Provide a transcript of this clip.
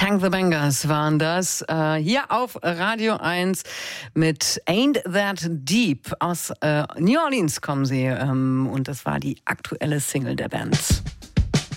Tank the Bangers waren das. Hier auf Radio 1 mit Ain't That Deep. Aus New Orleans kommen sie. Und das war die aktuelle Single der Band.